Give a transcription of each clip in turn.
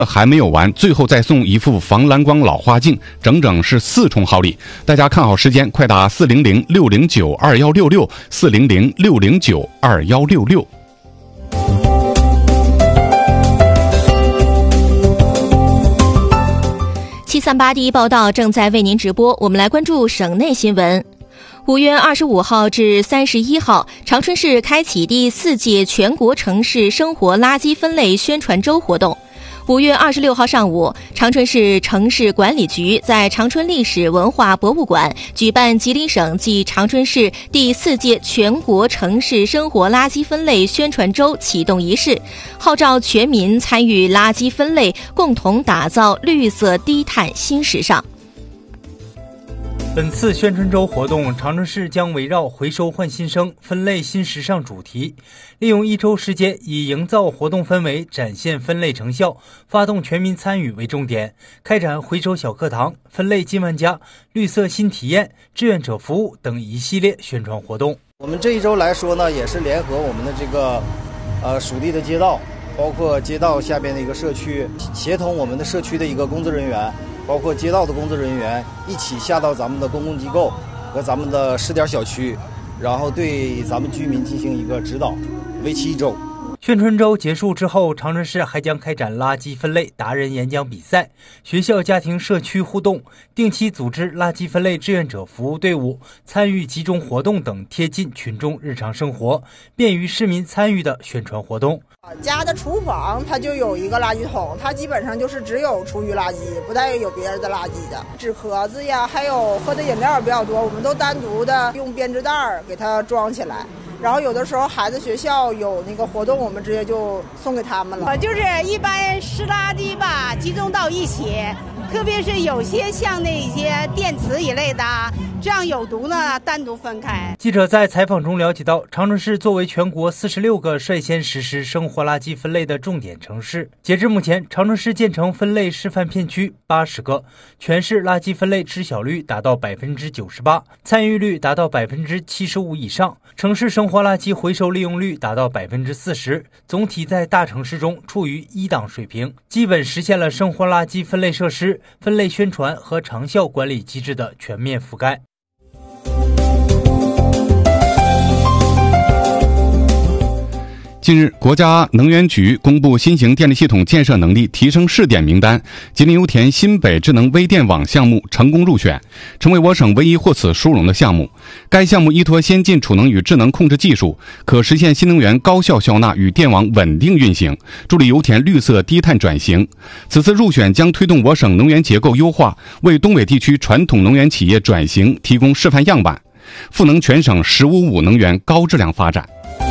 还没有完，最后再送一副防蓝光老花镜，整整是4重好礼。大家看好时间，快打400-609-2166 400-609-2166。 738第一报道正在为您直播，我们来关注省内新闻。5月25号至31号，长春市开启第4届全国城市生活垃圾分类宣传周活动。5月26号上午，长春市城市管理局在长春历史文化博物馆举办吉林省暨长春市第4届全国城市生活垃圾分类宣传周启动仪式，号召全民参与垃圾分类，共同打造绿色低碳新时尚。 本次宣传周活动，长春市将围绕回收换新生、分类新时尚主题，利用1周时间，以营造活动氛围、展现分类成效、发动全民参与为重点，开展回收小课堂、分类进万家、绿色新体验、志愿者服务等一系列宣传活动。 我们这1周来说呢，也是联合我们的这个属地的街道，包括街道下边的一个社区，协同我们的社区的一个工作人员，包括街道的工作人员，一起下到咱们的公共机构和咱们的试点小区，然后对咱们居民进行一个指导，为期1周。 宣传周结束之后，长春市还将开展垃圾分类达人演讲比赛、学校、家庭、社区互动，定期组织垃圾分类志愿者服务队伍参与集中活动等贴近群众日常生活、便于市民参与的宣传活动。 家的厨房它就有一个垃圾桶，它基本上就是只有厨余垃圾，不带有别的垃圾的。纸壳子呀，还有喝的饮料比较多，我们都单独的用编织袋给它装起来。然后有的时候孩子学校有那个活动，我们直接就送给他们了。 就是一般湿垃圾吧，集中到一起，特别是有些像那些电池一类的，这样有毒呢单独分开。 记者在采访中了解到，长春市作为全国46个率先实施生活垃圾分类的重点城市，截至目前，长春市建成分类示范片区80个，全市垃圾分类知晓率达到98%，参与率达到75%以上，城市生活垃圾回收利用率达到40%，总体在大城市中处于1档水平，基本实现了生活垃圾分类设施、分类宣传和长效管理机制的全面覆盖。 近日，国家能源局公布新型电力系统建设能力提升试点名单，吉林油田新北智能微电网项目成功入选，成为我省唯一获此殊荣的项目。该项目依托先进储能与智能控制技术，可实现新能源高效消纳与电网稳定运行，助力油田绿色低碳转型。此次入选将推动我省能源结构优化，为东北地区传统能源企业转型提供示范样板，赋能全省1055能源高质量发展。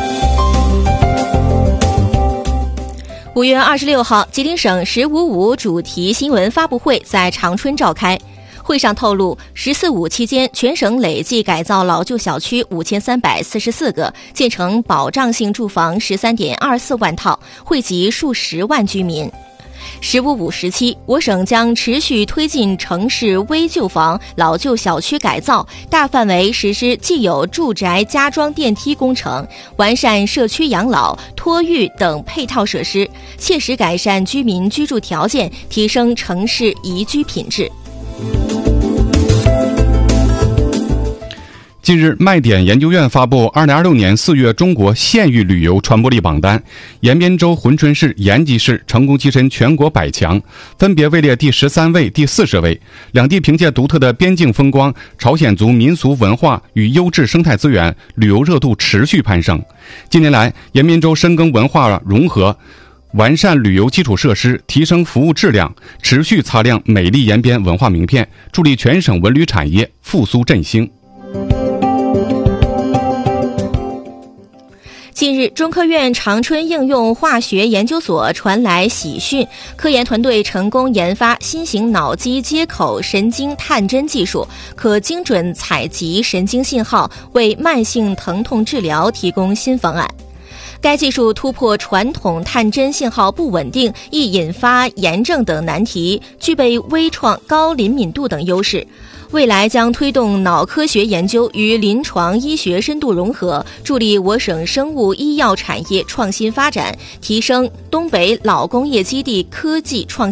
5月26号，吉林省1055主题新闻发布会在长春召开。会上透露，“14·5”期间，全省累计改造老旧小区5344个，建成保障性住房13.24万套，惠及数十万居民。“15·5”时期，我省将持续推进城市危旧房、老旧小区改造，大范围实施既有住宅加装电梯工程，完善社区养老、托育等配套设施，切实改善居民居住条件，提升城市宜居品质。 近日，麦点研究院发布2026年4月中国县域旅游传播力榜单，延边州珲春市、延吉市成功跻身全国100强，分别位列第13位、第40位。两地凭借独特的边境风光、朝鲜族民俗文化与优质生态资源，旅游热度持续攀升。近年来，延边州深耕文化融合，完善旅游基础设施，提升服务质量，持续擦亮美丽延边文化名片，助力全省文旅产业复苏振兴。 近日，中科院长春应用化学研究所传来喜讯，科研团队成功研发新型脑机接口神经探针技术，可精准采集神经信号，为慢性疼痛治疗提供新方案。该技术突破传统探针信号不稳定、易引发炎症等难题，具备微创、高灵敏度等优势。 未来将推动脑科学研究与临床医学深度融合，助力我省生物医药产业创新发展，提升东北老工业基地科技创